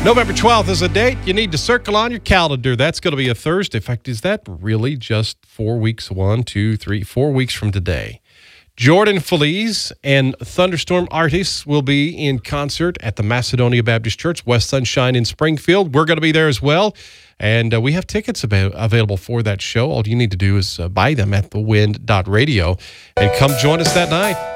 November 12th is a date you need to circle on your calendar. That's going to be a Thursday. In fact, is that really just 4 weeks? 4 weeks from today. Jordan Feliz and Thunderstorm Artists will be in concert at the Macedonia Baptist Church, West Sunshine in Springfield. We're going to be there as well. And we have tickets available for that show. All you need to do is buy them at thewind.radio and come join us that night.